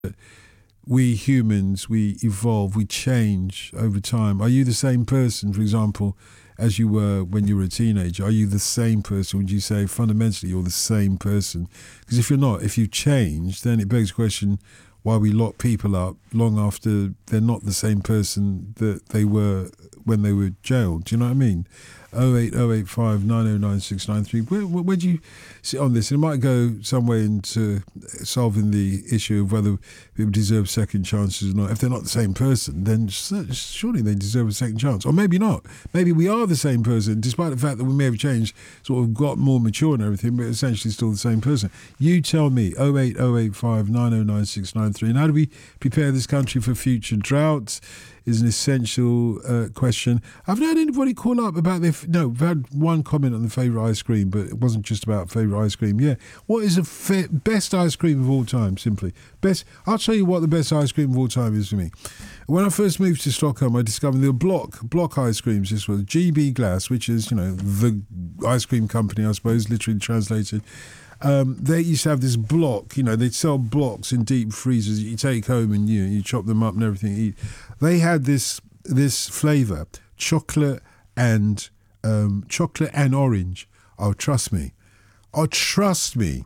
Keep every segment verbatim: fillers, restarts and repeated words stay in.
we humans, we evolve, we change over time. Are you the same person, for example, as you were when you were a teenager? Are you the same person? Would you say fundamentally you're the same person? Because if you're not, if you've changed, then it begs the question why we lock people up long after they're not the same person that they were when they were jailed. Do you know what I mean? oh eight oh eight five nine oh nine six nine three. Where, where, where do you sit on this? And it might go some way into solving the issue of whether people deserve second chances or not. If they're not the same person, then surely they deserve a second chance. Or maybe not. Maybe we are the same person, despite the fact that we may have changed, sort of got more mature and everything, but essentially still the same person. You tell me, oh eight oh eight five nine oh nine six nine three. And how do we prepare this country for future droughts? Is an essential uh, question. I haven't had anybody call up about their... F- no, I've had one comment on the favourite ice cream, but it wasn't just about favourite ice cream. Yeah. What is the fa- best ice cream of all time, simply? Best. I'll tell you what the best ice cream of all time is for me. When I first moved to Stockholm, I discovered there were block, block ice creams. This was G B Glass, which is, you know, the ice cream company, I suppose, literally translated. Um, they used to have this block, you know, they'd sell blocks in deep freezers that you take home and you you chop them up and everything you eat. They had this this flavour, chocolate and um, chocolate and orange. Oh, trust me. Oh, trust me.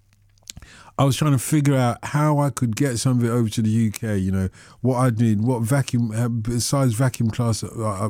I was trying to figure out how I could get some of it over to the U K, you know, what I'd need, what vacuum, uh, size vacuum class, uh,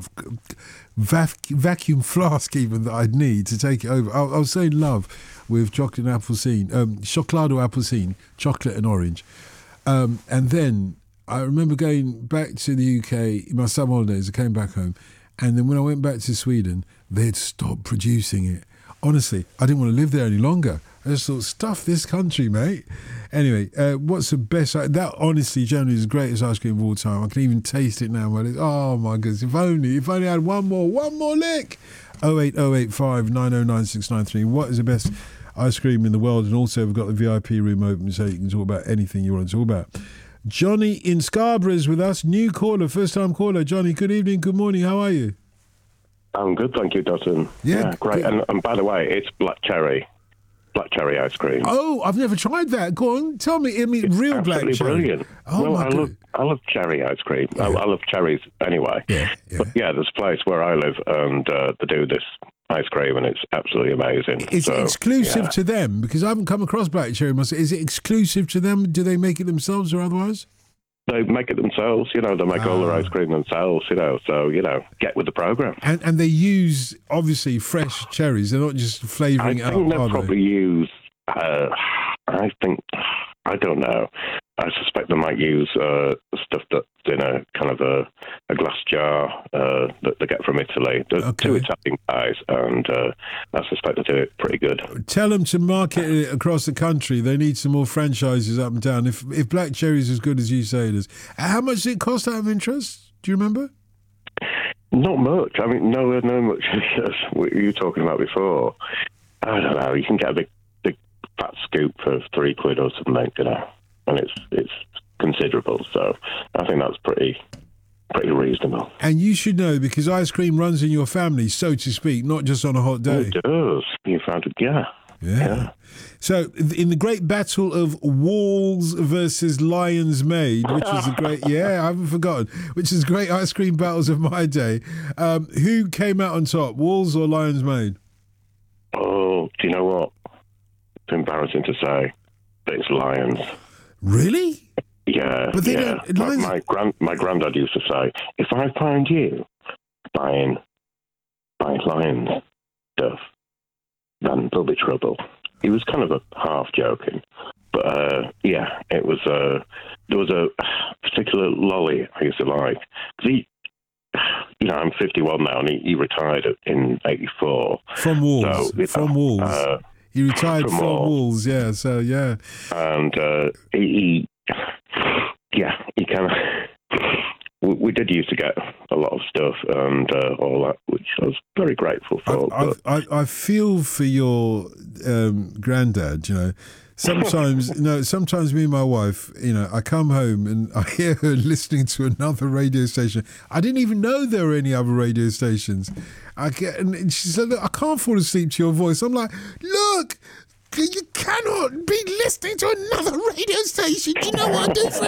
vac, vacuum flask even that I'd need to take it over. I, I was so in love with chocolate and appleseed, um, chocolado appleseed, chocolate and orange. Um, and then I remember going back to the U K in my summer holidays. I came back home. And then when I went back to Sweden, they had stopped producing it. Honestly, I didn't want to live there any longer. I just thought, stuff this country, mate. Anyway, uh, what's the best? That honestly, generally, is the greatest ice cream of all time. I can even taste it now. Oh my goodness! If only, if only I had one more, one more lick. oh eight oh eight five nine oh nine six nine three. What is the best ice cream in the world? And also, we've got the V I P room open, so you can talk about anything you want to talk about. Johnny in Scarborough is with us. New caller, first time caller. Johnny, good evening, good morning. How are you? I'm good, thank you, Dotton. Yeah, yeah great. And, and by the way, it's black cherry. Black cherry ice cream. Oh, I've never tried that. Go on, tell me. I mean, it's real black cherry. Brilliant. Oh no, my I God. love, I love cherry ice cream. Yeah. I, I love cherries anyway. Yeah, yeah. But yeah, there's a place where I live, and uh, they do this ice cream, and it's absolutely amazing. Is so, it exclusive yeah. to them? Because I haven't come across black cherry myself. Is it exclusive to them? Do they make it themselves or otherwise? They make it themselves, you know, they make ah. all their ice cream themselves, you know, so, you know, get with the programme. And and they use, obviously, fresh cherries. They're not just flavouring it up, I think they'll are probably they? use, uh, I think, I don't know. I suspect they might use uh, stuff that's in a kind of a, a glass jar uh, that they get from Italy. There's okay. two Italian guys, and uh, I suspect they do it pretty good. Tell them to market it across the country. They need some more franchises up and down. If if black cherry is as good as you say it is. How much does it cost out of interest? Do you remember? Not much. I mean, nowhere no much as what you were talking about before. I don't know. You can get a big, big fat scoop for three quid or something, you know. And it's it's considerable, so I think that's pretty pretty reasonable. And you should know, because ice cream runs in your family, so to speak, not just on a hot day. It does. You found it, yeah. Yeah. yeah. So, in the great battle of Walls versus Lions Made, which was a great, yeah, I haven't forgotten, which is great ice cream battles of my day, um, who came out on top, Walls or Lions Made? Oh, do you know what? It's embarrassing to say, but it's Lions. Really? Yeah, but they yeah. Don't, my, my grand my granddad used to say, if I find you buying buying lions stuff, then there'll be trouble. He was kind of a half joking, but uh, yeah, it was. Uh, there was a particular lolly I used to like. He, you know, I'm fifty-one now, and he, he retired in eighty-four from Wolves. So, from know, Wolves. Uh, He retired from, from Wolves, yeah, so yeah. And uh, he, he, yeah, he kind of, we, we did used to get a lot of stuff and uh, all that, which I was very grateful for. I, but... I, I feel for your um, granddad, you know. Sometimes, you know, sometimes me and my wife, you know, I come home and I hear her listening to another radio station. I didn't even know there were any other radio stations. I get, and she said, look, I can't fall asleep to your voice. I'm like, look, you cannot be listening to another radio station. Do you know what I do for